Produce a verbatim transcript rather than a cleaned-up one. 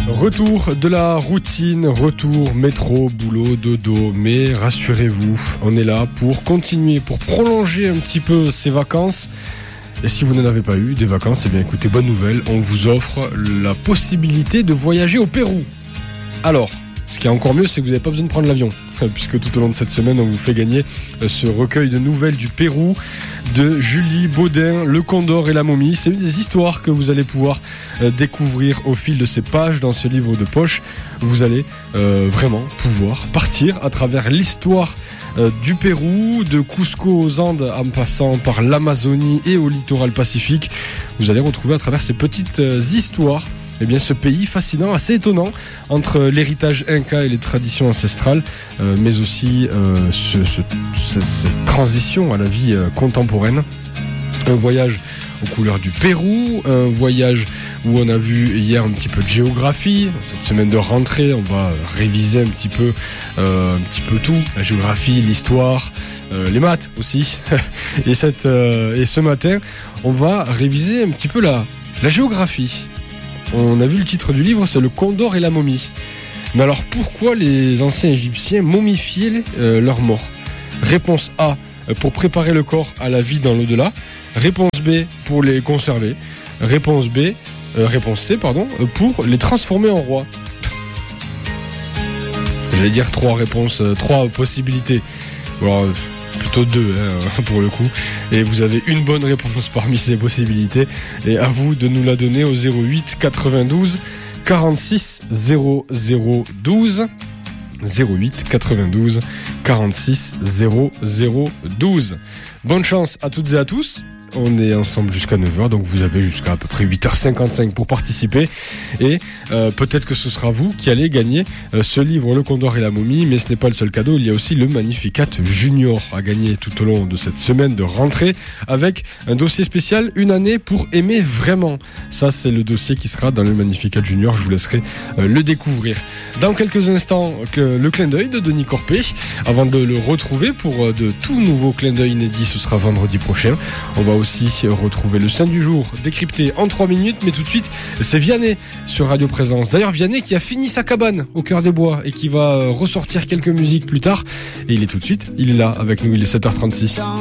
Retour de la routine, retour métro, boulot, dodo, mais rassurez-vous, on est là pour continuer, pour prolonger un petit peu ces vacances. Et si vous n'en avez pas eu des vacances, eh bien écoutez, bonne nouvelle, on vous offre la possibilité de voyager au Pérou. Alors, ce qui est encore mieux, c'est que vous n'avez pas besoin de prendre l'avion, puisque tout au long de cette semaine, on vous fait gagner ce recueil de nouvelles du Pérou de Julie Baudin, Le Condor et la Momie. C'est une des histoires que vous allez pouvoir découvrir au fil de ces pages dans ce livre de poche. Vous allez euh, vraiment pouvoir partir à travers l'histoire euh, du Pérou, de Cusco aux Andes en passant par l'Amazonie et au littoral pacifique. Vous allez retrouver à travers ces petites euh, histoires Eh bien, ce pays fascinant, assez étonnant, entre l'héritage inca et les traditions ancestrales, euh, mais aussi euh, ce, ce, ce, cette transition à la vie euh, contemporaine. Un voyage aux couleurs du Pérou, un voyage où on a vu hier un petit peu de géographie. Cette semaine de rentrée, on va réviser un petit peu, euh, un petit peu tout, la géographie, l'histoire, euh, les maths aussi. et, cette, euh, et ce matin, on va réviser un petit peu la, la géographie. On a vu le titre du livre, c'est Le Condor et la Momie. Mais alors pourquoi les anciens Égyptiens momifiaient euh, leurs morts ? Réponse A, pour préparer le corps à la vie dans l'au-delà. Réponse B, pour les conserver. Réponse B, euh, réponse C, pardon, pour les transformer en rois. J'allais dire trois réponses, euh, trois possibilités. Alors, euh, plutôt deux hein, pour le coup. Et vous avez une bonne réponse parmi ces possibilités. Et à vous de nous la donner au zéro huit quatre-vingt-douze quarante-six zéro zéro douze. zéro huit quatre-vingt-douze quarante-six zéro zéro douze. Bonne chance à toutes et à tous. On est ensemble jusqu'à neuf heures, donc vous avez jusqu'à à peu près huit heures cinquante-cinq pour participer. Et euh, peut-être que ce sera vous qui allez gagner euh, ce livre, Le Condor et la Momie. Mais ce n'est pas le seul cadeau, il y a aussi le Magnificat Junior à gagner tout au long de cette semaine de rentrée, avec un dossier spécial, une année pour aimer vraiment. Ça, c'est le dossier qui sera dans le Magnificat Junior, je vous laisserai euh, le découvrir. Dans quelques instants, que le clin d'œil de Denis Corpé, avant de le retrouver pour euh, de tout nouveaux clins d'œil inédits, ce sera vendredi prochain. On va aussi retrouver le saint du jour décrypté en trois minutes, mais tout de suite c'est Vianney sur Radio Présence. D'ailleurs Vianney qui a fini sa cabane au cœur des bois et qui va ressortir quelques musiques plus tard, et il est tout de suite, il est là avec nous, il est sept heures trente-six.